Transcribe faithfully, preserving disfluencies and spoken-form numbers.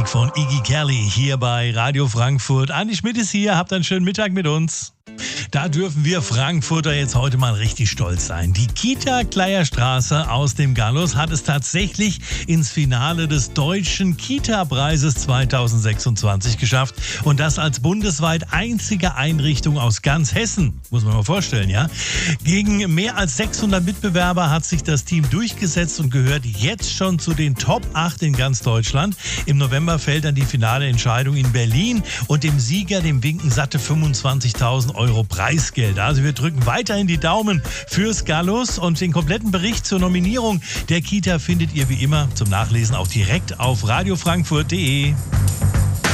von Iggy Kelly hier bei Radio Frankfurt. Andi Schmidt ist hier, habt einen schönen Mittag mit uns. Da dürfen wir Frankfurter jetzt heute mal richtig stolz sein. Die Kita Kleierstraße aus dem Gallus hat es tatsächlich ins Finale des Deutschen Kita-Preises zweitausendsechsundzwanzig geschafft. Und das als bundesweit einzige Einrichtung aus ganz Hessen. Muss man mal vorstellen, ja? Gegen mehr als sechshundert Mitbewerber hat sich das Team durchgesetzt und gehört jetzt schon zu den Top acht in ganz Deutschland. Im November fällt dann die finale Entscheidung in Berlin und dem Sieger, dem winken satte fünfundzwanzigtausend Euro Preisgeld. Also wir drücken weiterhin die Daumen fürs Gallus und den kompletten Bericht zur Nominierung der Kita findet ihr wie immer zum Nachlesen auch direkt auf radio frankfurt punkt de.